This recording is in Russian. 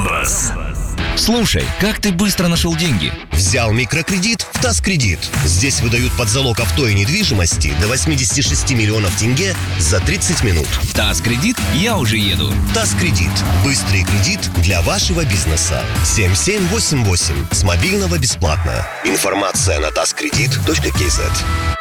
Донбасс. Слушай, как ты быстро нашел деньги? Взял микрокредит в ТАСС-кредит. Здесь выдают под залог авто и недвижимости до 86 миллионов тенге за 30 минут. ТАСС-кредит, я уже еду. ТАСС-кредит. Быстрый кредит для вашего бизнеса. 7788. С мобильного бесплатно. Информация на tasskredit.kz.